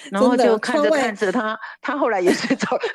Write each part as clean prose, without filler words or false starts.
然后就看着窗外看着他后来也睡着了。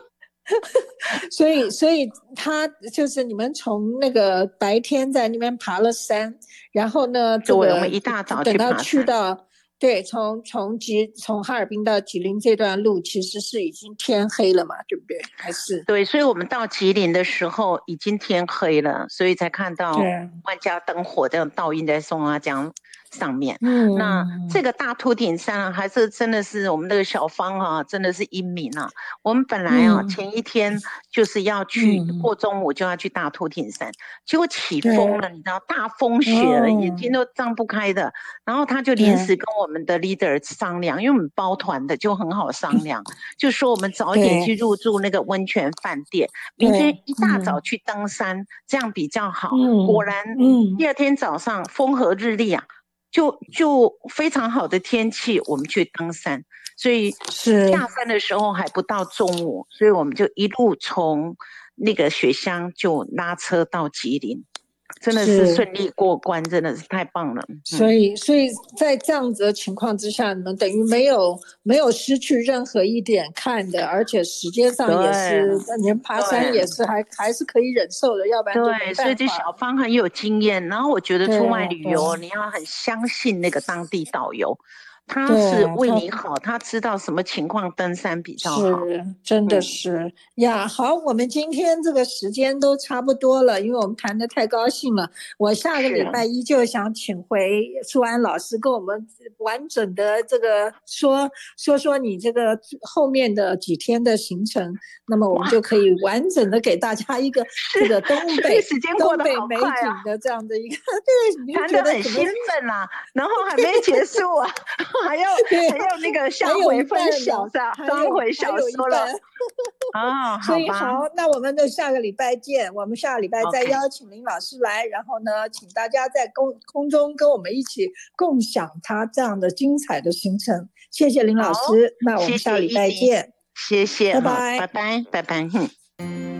所以他就是你们从那个白天在那边爬了山，然后呢，这对，我个们一大早等到去爬山。 去到，对，从哈尔滨到吉林这段路其实是已经天黑了嘛，对不对？还是对，所以我们到吉林的时候已经天黑了，所以才看到对， 万家灯火这样倒映在松花江上面。那这嗯个大秃顶山啊，还是真的是我们那个小芳啊，真的是英明啊。我们本来啊嗯前一天就是要去嗯， 过中午就要去大秃顶山，结果起风对， 了，你知道大风雪了，眼睛哦， 都张不开的。然后他就临对时跟我们的 leader 商量，因为我们包团的就很好商量。就说我们早一点去对入住那个温泉饭店，明天对， 一大早去登山，这样比较好。果嗯然，第嗯， 二天早上风和日丽啊，就非常好的天气，我们去登山。所以是。 下山的时候还不到中午，所以我们就一路从那个雪乡就拉车到吉林，真的是是， 顺利过关，真的是太棒了。 所以在这样子的情况之下，你们等于没有失去任何一点看的，而且时间上也对是，你们爬山也对。 是还是可以忍受的，要不然就没对，所以这办法。 小芳很有经验。然后我觉得出外对对旅游，你要很相信那个当地导游，他是对，他为你好，他知道什么情况登山比较好。 是，真的嗯， 是呀。好，我们今天这个时间都差不多了，因为我们谈的太高兴了。我下个礼拜是一就想请回舒安老师，跟我们完整的这个说你这个后面的几天的行程，那么我们哇， 就可以完整的给大家一个是这个东是不是北时间过得东北好快啊？ 美景的这样的一个，对，你就谈得觉得怎么很兴奋啊，然后还没结束啊，还要对呀、 还要那个还有一下回分半呢， 享的，当回还小说了。 有一半。 哦，好吧所以好，那我们就下个礼拜见。我们下个礼拜再 ，OK， 邀请林老师来，然后呢，请大家在空中跟我们一起共享他这样的精彩的行程。谢谢林老好， 师，那我们谢下礼谢依琳， 拜见， 谢谢， 拜好，拜拜。 拜，拜拜，哼。